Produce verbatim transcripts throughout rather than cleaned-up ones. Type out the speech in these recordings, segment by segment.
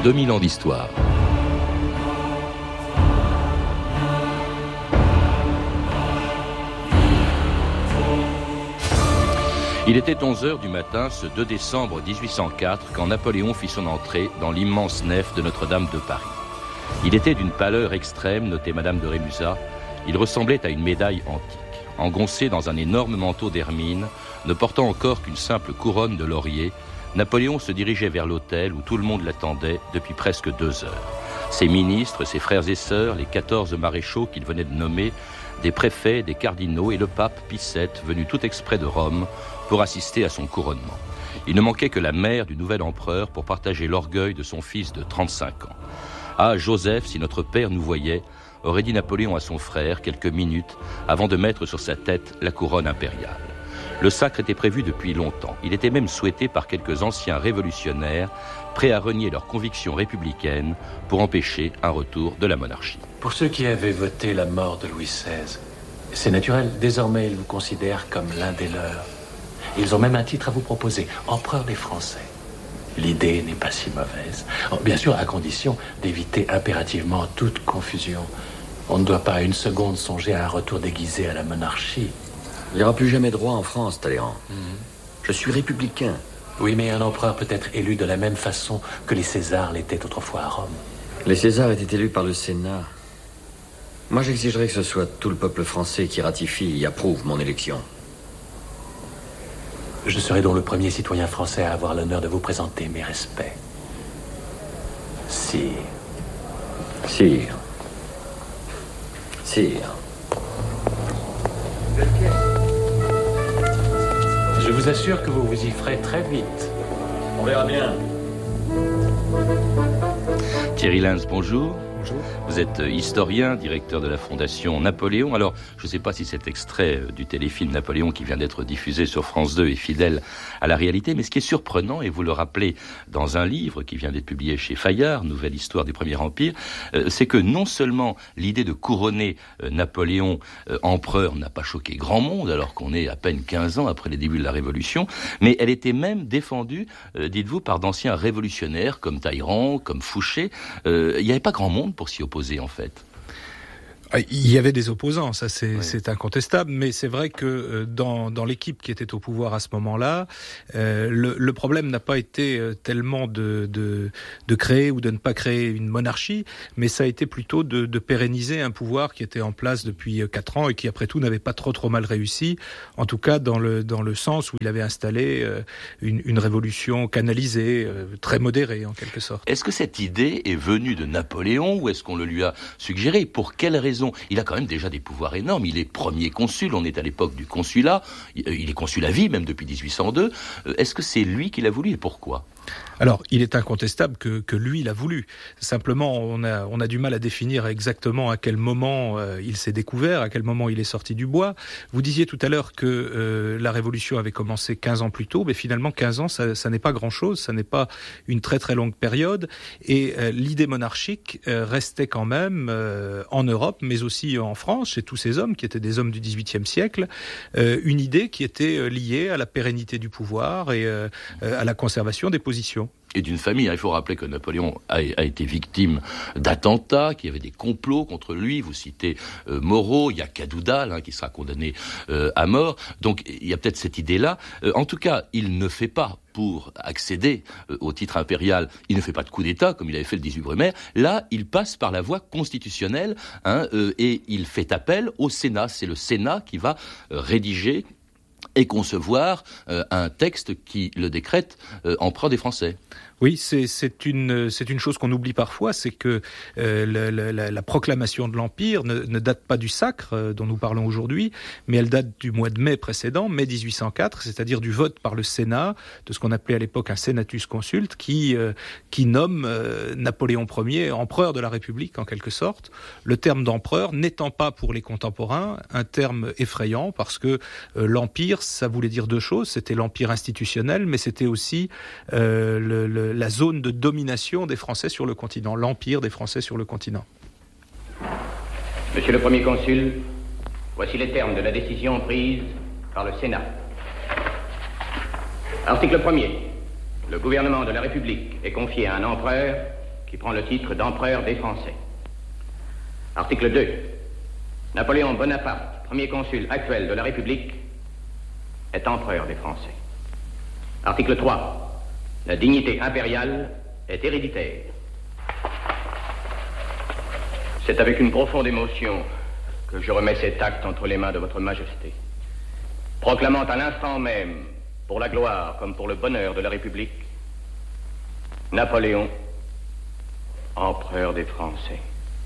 deux mille ans d'histoire. Il était onze heures du matin, ce deux décembre dix-huit cent quatre, quand Napoléon fit son entrée dans l'immense nef de Notre-Dame de Paris. Il était d'une pâleur extrême, notait Madame de Rémusat. Il ressemblait à une médaille antique, engoncé dans un énorme manteau d'hermine, ne portant encore qu'une simple couronne de laurier. Napoléon se dirigeait vers l'hôtel où tout le monde l'attendait depuis presque deux heures. Ses ministres, ses frères et sœurs, les quatorze maréchaux qu'il venait de nommer, des préfets, des cardinaux et le pape Pie sept, venu tout exprès de Rome pour assister à son couronnement. Il ne manquait que la mère du nouvel empereur pour partager l'orgueil de son fils de trente-cinq ans. « Ah, Joseph, si notre père nous voyait », aurait dit Napoléon à son frère quelques minutes avant de mettre sur sa tête la couronne impériale. Le sacre était prévu depuis longtemps. Il était même souhaité par quelques anciens révolutionnaires prêts à renier leurs convictions républicaines pour empêcher un retour de la monarchie. Pour ceux qui avaient voté la mort de Louis seize, c'est naturel, désormais ils vous considèrent comme l'un des leurs. Ils ont même un titre à vous proposer, empereur des Français. L'idée n'est pas si mauvaise. Oh, bien sûr, à condition d'éviter impérativement toute confusion. On ne doit pas une seconde songer à un retour déguisé à la monarchie. Il n'y aura plus jamais de roi en France, Talleyrand. Mm-hmm. Je suis républicain. Oui, mais un empereur peut être élu de la même façon que les Césars l'étaient autrefois à Rome. Les Césars étaient élus par le Sénat. Moi, j'exigerais que ce soit tout le peuple français qui ratifie et approuve mon élection. Je serai donc le premier citoyen français à avoir l'honneur de vous présenter mes respects. Sire. Sire. Sire. Je vous assure que vous vous y ferez très vite. On verra bien. Thierry Lens, bonjour. Bonjour. Vous êtes historien, directeur de la Fondation Napoléon. Alors, je ne sais pas si cet extrait du téléfilm Napoléon qui vient d'être diffusé sur France deux est fidèle à la réalité, mais ce qui est surprenant, et vous le rappelez dans un livre qui vient d'être publié chez Fayard, Nouvelle histoire du Premier Empire, euh, c'est que non seulement l'idée de couronner euh, Napoléon euh, empereur n'a pas choqué grand monde, alors qu'on est à peine quinze ans après les débuts de la Révolution, mais elle était même défendue, euh, dites-vous, par d'anciens révolutionnaires comme Talleyrand, comme Fouché. Euh, il n'y avait pas grand monde pour s'y opposer, en fait. Il y avait des opposants, ça c'est, oui. c'est incontestable, mais c'est vrai que dans, dans l'équipe qui était au pouvoir à ce moment-là, euh, le, le problème n'a pas été tellement de, de, de créer ou de ne pas créer une monarchie, mais ça a été plutôt de, de pérenniser un pouvoir qui était en place depuis quatre ans et qui après tout n'avait pas trop trop mal réussi, en tout cas dans le, dans le sens où il avait installé une, une révolution canalisée, très modérée en quelque sorte. Est-ce que cette idée est venue de Napoléon ou est-ce qu'on le lui a suggéré? Pour quelle raison? Il a quand même déjà des pouvoirs énormes. Il est premier consul, on est à l'époque du consulat. Il est consul à vie, même depuis dix-huit cent deux. Est-ce que c'est lui qui l'a voulu et pourquoi ? Alors, il est incontestable que, que lui l'a voulu. Simplement, on a, on a du mal à définir exactement à quel moment euh, il s'est découvert, à quel moment il est sorti du bois. Vous disiez tout à l'heure que euh, la Révolution avait commencé quinze ans plus tôt, mais finalement, quinze ans, ça, ça n'est pas grand-chose, ça n'est pas une très très longue période. Et euh, l'idée monarchique euh, restait quand même euh, en Europe, mais aussi en France, chez tous ces hommes qui étaient des hommes du dix-huitième siècle, euh, une idée qui était liée à la pérennité du pouvoir et euh, à la conservation des positions. Et d'une famille. Il faut rappeler que Napoléon a, a été victime d'attentats, qu'il y avait des complots contre lui. Vous citez euh, Moreau, il y a Cadoudal hein, qui sera condamné euh, à mort. Donc il y a peut-être cette idée-là. Euh, en tout cas, il ne fait pas, pour accéder euh, au titre impérial, il ne fait pas de coup d'État comme il avait fait le dix-huit Brumaire. Là, il passe par la voie constitutionnelle hein, euh, et il fait appel au Sénat. C'est le Sénat qui va euh, rédiger et concevoir euh, un texte qui le décrète euh, empereur des Français. Oui, c'est, c'est, une, c'est une chose qu'on oublie parfois, c'est que euh, la, la, la proclamation de l'Empire ne, ne date pas du sacre euh, dont nous parlons aujourd'hui, mais elle date du mois de mai précédent, mai dix-huit cent quatre, c'est-à-dire du vote par le Sénat, de ce qu'on appelait à l'époque un Senatus Consulte, qui, euh, qui nomme euh, Napoléon Ier empereur de la République en quelque sorte, le terme d'empereur n'étant pas pour les contemporains un terme effrayant, parce que euh, l'Empire, ça voulait dire deux choses, c'était l'Empire institutionnel, mais c'était aussi euh, le, le la zone de domination des Français sur le continent, l'empire des Français sur le continent. Monsieur le Premier Consul, voici les termes de la décision prise par le Sénat. Article premier. Le gouvernement de la République est confié à un empereur qui prend le titre d'empereur des Français. Article deux. Napoléon Bonaparte, premier consul actuel de la République, est empereur des Français. Article trois. La dignité impériale est héréditaire. C'est avec une profonde émotion que je remets cet acte entre les mains de votre Majesté, proclamant à l'instant même, pour la gloire comme pour le bonheur de la République, Napoléon, empereur des Français.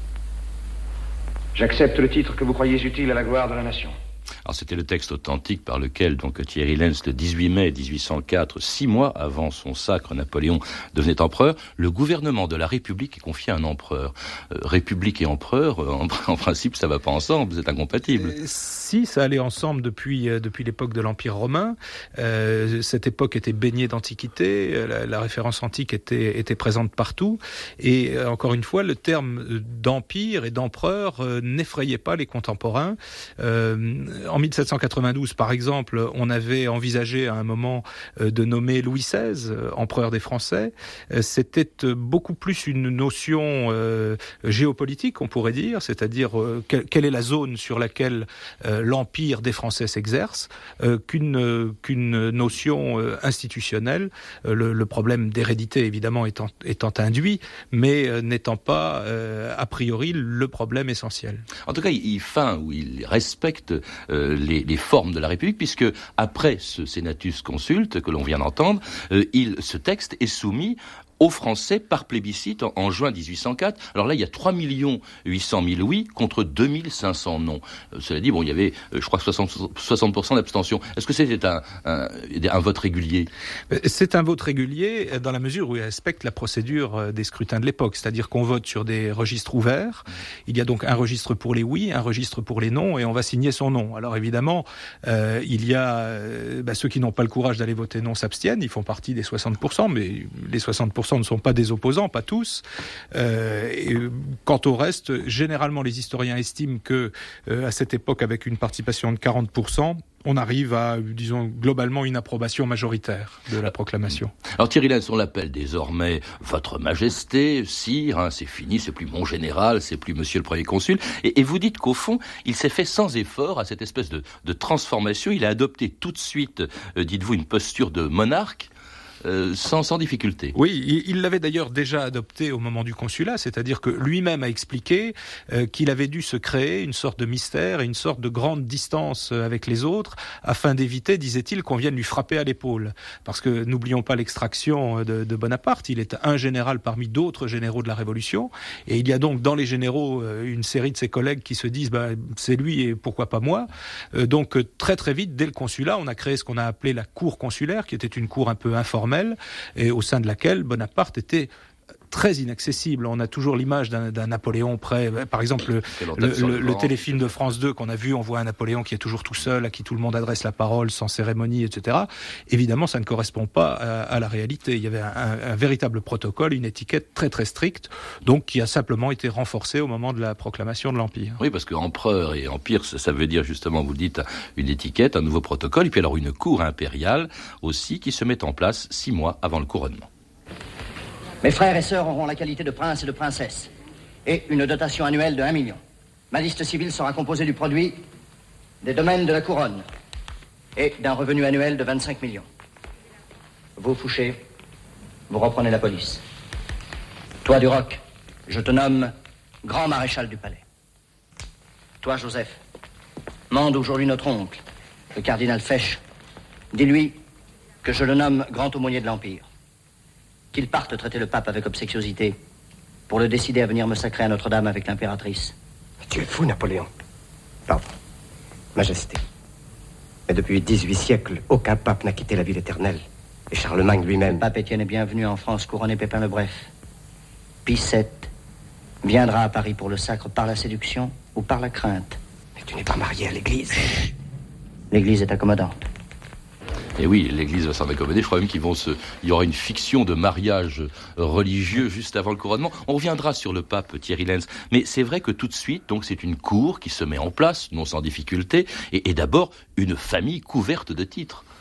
J'accepte le titre que vous croyez utile à la gloire de la nation. Alors c'était le texte authentique par lequel donc Thierry Lenz, le dix-huit mai dix-huit cent quatre, six mois avant son sacre, Napoléon devenait empereur. Le gouvernement de la République est confié à un empereur. Euh, République et empereur, euh, en, en principe, ça va pas ensemble, c'est incompatible. Euh, si, ça allait ensemble depuis euh, depuis l'époque de l'Empire romain. Euh, cette époque était baignée d'antiquité, euh, la, la référence antique était était présente partout. Et euh, encore une fois, le terme d'empire et d'empereur euh, n'effrayait pas les contemporains. Euh, En mille sept cent quatre-vingt-douze, par exemple, on avait envisagé à un moment de nommer Louis seize, empereur des Français. C'était beaucoup plus une notion euh, géopolitique, on pourrait dire, c'est-à-dire euh, quelle est la zone sur laquelle euh, l'empire des Français s'exerce, euh, qu'une, qu'une notion euh, institutionnelle, euh, le, le problème d'hérédité évidemment étant, étant induit, mais euh, n'étant pas euh, a priori le problème essentiel. En tout cas, il feint ou il respecte euh, les, les formes de la République, puisque après ce Senatus Consulte que l'on vient d'entendre, euh, il, ce texte est soumis aux Français par plébiscite en, en juin dix-huit cent quatre. Alors là, il y a trois millions huit cent mille oui contre deux mille cinq cents non. Euh, cela dit, bon, il y avait, euh, je crois, soixante pour cent d'abstention. Est-ce que c'était un, un, un vote régulier ? C'est un vote régulier dans la mesure où il respecte la procédure des scrutins de l'époque, c'est-à-dire qu'on vote sur des registres ouverts. Il y a donc un registre pour les oui, un registre pour les non, et on va signer son nom. Alors évidemment, euh, il y a euh, bah, ceux qui n'ont pas le courage d'aller voter non s'abstiennent, ils font partie des soixante pour cent, mais les soixante pour cent ne sont pas des opposants, pas tous. Euh, et quant au reste, généralement les historiens estiment que euh, à cette époque, avec une participation de quarante pour cent, on arrive à, disons, globalement une approbation majoritaire de la proclamation. Alors Thierry Lenz, on l'appelle désormais Votre Majesté, Sire, hein, c'est fini, c'est plus mon général, c'est plus Monsieur le Premier Consul. Et, et vous dites qu'au fond, il s'est fait sans effort à cette espèce de, de transformation. Il a adopté tout de suite, euh, dites-vous, une posture de monarque. Euh, sans, sans difficulté. Oui, il l'avait d'ailleurs déjà adopté au moment du consulat, c'est-à-dire que lui-même a expliqué euh, qu'il avait dû se créer une sorte de mystère et une sorte de grande distance avec les autres, afin d'éviter, disait-il, qu'on vienne lui frapper à l'épaule. Parce que n'oublions pas l'extraction de, de Bonaparte, il est un général parmi d'autres généraux de la Révolution, et il y a donc dans les généraux une série de ses collègues qui se disent bah, c'est lui et pourquoi pas moi. Euh, donc très très vite, dès le consulat, on a créé ce qu'on a appelé la cour consulaire, qui était une cour un peu informelle, et au sein de laquelle Bonaparte était très inaccessible. On a toujours l'image d'un, d'un Napoléon près. Par exemple, le, le, le, le téléfilm de France deux qu'on a vu, on voit un Napoléon qui est toujours tout seul, à qui tout le monde adresse la parole sans cérémonie, et cetera. Évidemment, ça ne correspond pas à, à la réalité. Il y avait un, un, un véritable protocole, une étiquette très très stricte, donc qui a simplement été renforcée au moment de la proclamation de l'Empire. Oui, parce que empereur et empire, ça, ça veut dire justement, vous le dites, une étiquette, un nouveau protocole, et puis alors une cour impériale aussi qui se met en place six mois avant le couronnement. Mes frères et sœurs auront la qualité de prince et de princesse, et une dotation annuelle de un million. Ma liste civile sera composée du produit des domaines de la couronne et d'un revenu annuel de vingt-cinq millions. Vous, Fouché, vous reprenez la police. Toi, Duroc, je te nomme grand maréchal du palais. Toi, Joseph, mande aujourd'hui notre oncle, le cardinal Fesch. Dis-lui que je le nomme grand aumônier de l'Empire. Qu'il parte traiter le pape avec obséquiosité pour le décider à venir me sacrer à Notre-Dame avec l'impératrice. Tu es fou, Napoléon. Pardon. Majesté. Mais depuis dix-huit siècles, aucun pape n'a quitté la ville éternelle. Et Charlemagne lui-même... Le pape Étienne est bienvenu en France couronner Pépin le Bref. Pie sept viendra à Paris pour le sacre par la séduction ou par la crainte. Mais tu n'es pas marié à l'église. L'église est accommodante. Et oui, l'Église va s'en accommoder. Je crois même qu'ils vont se... Il y aura une fiction de mariage religieux juste avant le couronnement. On reviendra sur le pape Thierry Lenz. Mais c'est vrai que tout de suite, donc, c'est une cour qui se met en place, non sans difficulté, et, et d'abord une famille couverte de titres.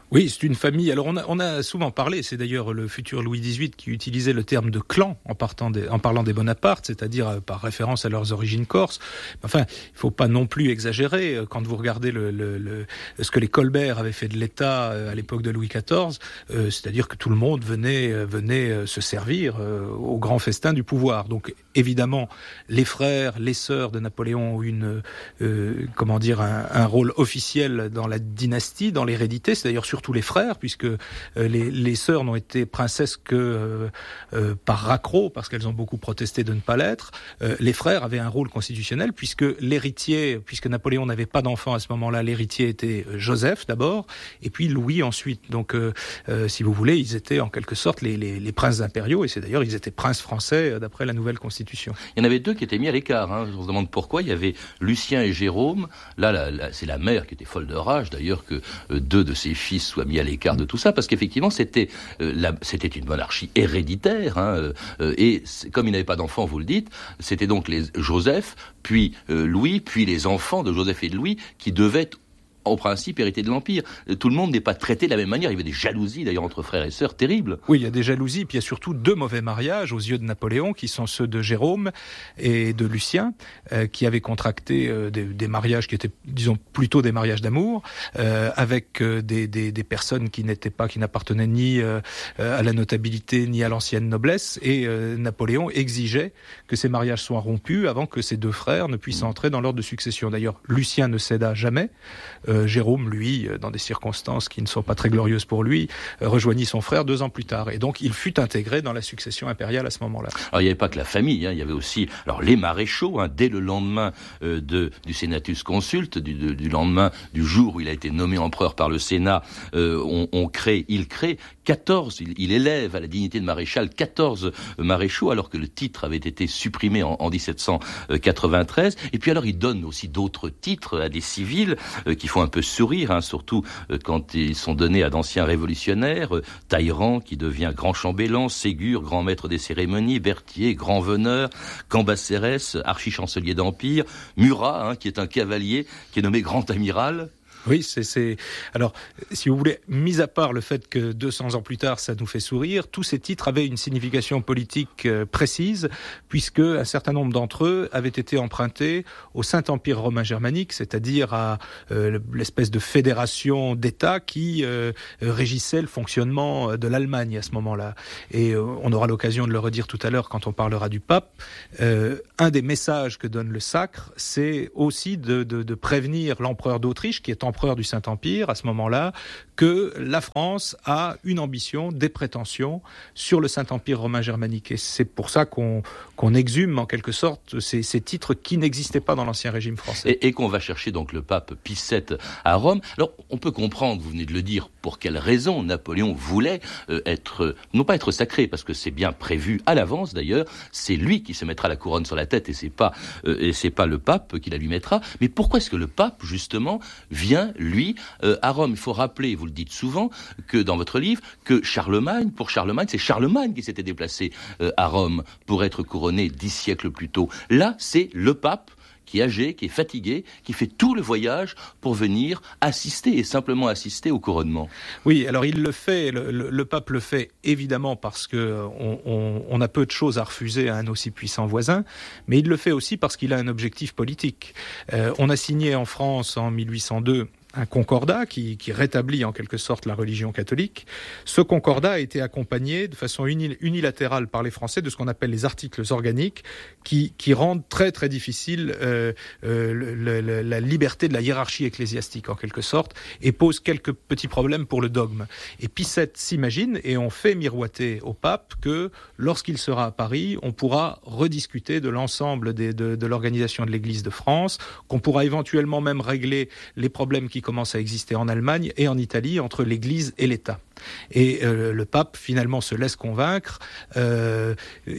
Oui, c'est une famille. Alors on a, on a souvent parlé, c'est d'ailleurs le futur Louis dix-huit qui utilisait le terme de clan en, partant des, en parlant des Bonaparte, c'est-à-dire euh, par référence à leurs origines corses. Enfin, il faut pas non plus exagérer. Quand vous regardez le, le, le, ce que les Colbert avaient fait de l'État à l'époque de Louis quatorze, euh, c'est-à-dire que tout le monde venait, venait se servir euh, au grand festin du pouvoir. Donc évidemment, les frères, les sœurs de Napoléon ont une, euh, comment dire, un, un rôle officiel dans la dynastie, dans l'hérédité. C'est d'ailleurs surtout les frères, puisque euh, les, les sœurs n'ont été princesses que euh, euh, par raccro, parce qu'elles ont beaucoup protesté de ne pas l'être. Euh, les frères avaient un rôle constitutionnel, puisque l'héritier, puisque Napoléon n'avait pas d'enfant à ce moment-là, l'héritier était Joseph d'abord, et puis Louis ensuite. Donc, euh, euh, si vous voulez, ils étaient en quelque sorte les, les, les princes impériaux, et c'est d'ailleurs, ils étaient princes français euh, d'après la nouvelle constitution. Il y en avait deux qui étaient mis à l'écart. Hein. On se demande pourquoi. Il y avait Lucien et Jérôme. Là, là, là c'est la mère qui était folle de rage, d'ailleurs, que euh, deux de ses fils soient mis à l'écart de tout ça, parce qu'effectivement, c'était, euh, la, c'était une monarchie héréditaire. Hein, euh, et comme il n'avait pas d'enfants, vous le dites, c'était donc les Joseph, puis euh, Louis, puis les enfants de Joseph et de Louis qui devaient en principe, hérité de l'Empire. Tout le monde n'est pas traité de la même manière. Il y avait des jalousies, d'ailleurs, entre frères et sœurs, terribles. Oui, il y a des jalousies, puis il y a surtout deux mauvais mariages aux yeux de Napoléon, qui sont ceux de Jérôme et de Lucien, euh, qui avaient contracté euh, des, des mariages qui étaient, disons, plutôt des mariages d'amour, euh, avec euh, des, des, des personnes qui n'étaient pas, qui n'appartenaient ni euh, à la notabilité, ni à l'ancienne noblesse, et euh, Napoléon exigeait que ces mariages soient rompus avant que ces deux frères ne puissent entrer dans l'ordre de succession. D'ailleurs, Lucien ne céda jamais. Euh, Jérôme, lui, dans des circonstances qui ne sont pas très glorieuses pour lui, euh, rejoignit son frère deux ans plus tard. Et donc, il fut intégré dans la succession impériale à ce moment-là. Alors, il n'y avait pas que la famille, hein, il y avait aussi alors, les maréchaux, hein, dès le lendemain euh, de, du Senatus Consult, du, de, du lendemain du jour où il a été nommé empereur par le Sénat, euh, on, on crée, il crée quatorze, il, il élève à la dignité de maréchal quatorze maréchaux, alors que le titre avait été supprimé en, en dix-sept cent quatre-vingt-treize. Et puis alors, il donne aussi d'autres titres à des civils euh, qui font un peu sourire, hein, surtout euh, quand ils sont donnés à d'anciens révolutionnaires, euh, Talleyrand qui devient grand chambellan, Ségur, grand maître des cérémonies, Berthier, grand veneur, Cambacérès, archichancelier d'Empire, Murat, hein, qui est un cavalier, qui est nommé grand amiral. Oui, c'est, c'est... Alors, si vous voulez, mis à part le fait que deux cents ans plus tard, ça nous fait sourire, tous ces titres avaient une signification politique euh, précise, puisque un certain nombre d'entre eux avaient été empruntés au Saint-Empire romain germanique, c'est-à-dire à euh, l'espèce de fédération d'États qui euh, régissait le fonctionnement de l'Allemagne à ce moment-là. Et euh, on aura l'occasion de le redire tout à l'heure quand on parlera du pape. Euh, un des messages que donne le sacre, c'est aussi de, de, de prévenir l'empereur d'Autriche, qui est empereur du Saint-Empire à ce moment-là, que la France a une ambition, des prétentions sur le Saint-Empire romain germanique. Et c'est pour ça qu'on, qu'on exhume en quelque sorte ces, ces titres qui n'existaient pas dans l'ancien régime français. Et, et qu'on va chercher donc le pape Pie sept à Rome. Alors on peut comprendre, vous venez de le dire, pour quelle raison Napoléon voulait euh, être, non pas être sacré, parce que c'est bien prévu à l'avance d'ailleurs, c'est lui qui se mettra la couronne sur la tête et c'est pas, euh, et c'est pas le pape qui la lui mettra. Mais pourquoi est-ce que le pape justement vient lui, euh, à Rome? Il faut rappeler, vous le dites souvent, que dans votre livre, que Charlemagne, pour Charlemagne, c'est Charlemagne qui s'était déplacé euh, à Rome pour être couronné dix siècles plus tôt. Là, c'est le pape qui est âgé, qui est fatigué, qui fait tout le voyage pour venir assister et simplement assister au couronnement. Oui, alors il le fait, le, le, le pape le fait évidemment parce que on, on, on a peu de choses à refuser à un aussi puissant voisin, mais il le fait aussi parce qu'il a un objectif politique. Euh, on a signé en France en mille huit cent deux un concordat qui, qui rétablit en quelque sorte la religion catholique. Ce concordat a été accompagné de façon unilatérale par les Français de ce qu'on appelle les articles organiques qui, qui rendent très très difficile euh, euh, le, le, la liberté de la hiérarchie ecclésiastique en quelque sorte et posent quelques petits problèmes pour le dogme. Et Pie sept s'imagine et on fait miroiter au pape que lorsqu'il sera à Paris, on pourra rediscuter de l'ensemble des, de, de l'organisation de l'Église de France, qu'on pourra éventuellement même régler les problèmes qui commence à exister en Allemagne et en Italie entre l'Église et l'État. Et euh, le pape finalement se laisse convaincre. Euh,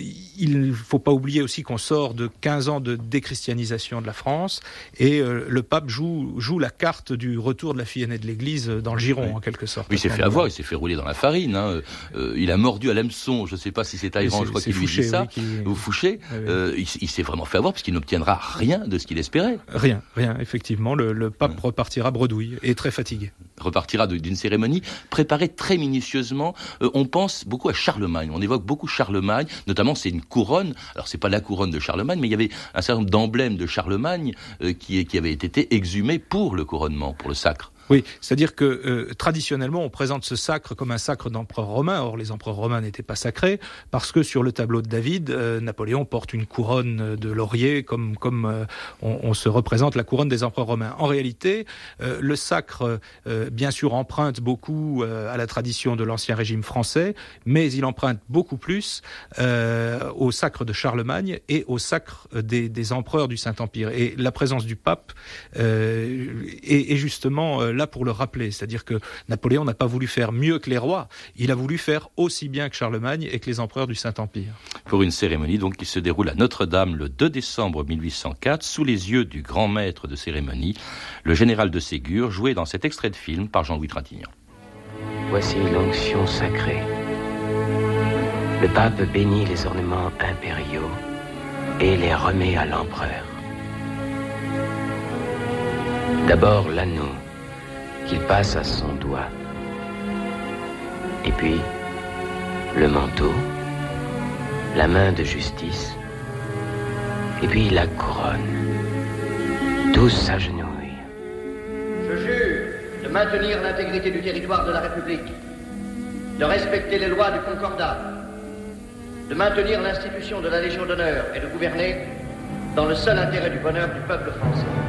il ne faut pas oublier aussi qu'on sort de quinze ans de déchristianisation de la France et euh, le pape joue, joue la carte du retour de la fille aînée de l'Église dans le giron, oui. En quelque sorte. Oui, il s'est fait avoir, il s'est fait rouler dans la farine. Hein. Euh, il a mordu à l'hameçon, je ne sais pas si c'est Talleyrand, je crois qu'il lui dit ça, oui, qui... ou Fouché. Oui, oui. Euh, il, il s'est vraiment fait avoir parce qu'il n'obtiendra rien de ce qu'il espérait. Rien, rien, effectivement. Le, le pape oui. repartira bredouille bredouille et très fatigué. Repartira d'une cérémonie préparée très minutieusement. Euh, on pense beaucoup à Charlemagne. On évoque beaucoup Charlemagne. Notamment, c'est une couronne. Alors, c'est pas la couronne de Charlemagne, mais il y avait un certain nombre d'emblèmes de Charlemagne euh, qui, qui avaient été exhumés pour le couronnement, pour le sacre. Oui, c'est-à-dire que euh, traditionnellement, on présente ce sacre comme un sacre d'empereur romain. Or, les empereurs romains n'étaient pas sacrés parce que sur le tableau de David, euh, Napoléon porte une couronne de laurier comme comme euh, on, on se représente la couronne des empereurs romains. En réalité, euh, le sacre, euh, bien sûr, emprunte beaucoup euh, à la tradition de l'ancien régime français, mais il emprunte beaucoup plus euh, au sacre de Charlemagne et au sacre des, des empereurs du Saint-Empire. Et la présence du pape euh, est, est justement euh, là pour le rappeler, c'est-à-dire que Napoléon n'a pas voulu faire mieux que les rois, il a voulu faire aussi bien que Charlemagne et que les empereurs du Saint-Empire. Pour une cérémonie donc qui se déroule à Notre-Dame le deux décembre mille huit cent quatre, sous les yeux du grand maître de cérémonie, le général de Ségur, joué dans cet extrait de film par Jean-Louis Trintignant. Voici l'onction sacrée. Le pape bénit les ornements impériaux et les remet à l'empereur. D'abord l'anneau qu'il passe à son doigt. Et puis, le manteau, la main de justice, et puis la couronne. Tous s'agenouillent. Je jure de maintenir l'intégrité du territoire de la République, de respecter les lois du Concordat, de maintenir l'institution de la Légion d'honneur et de gouverner dans le seul intérêt du bonheur du peuple français.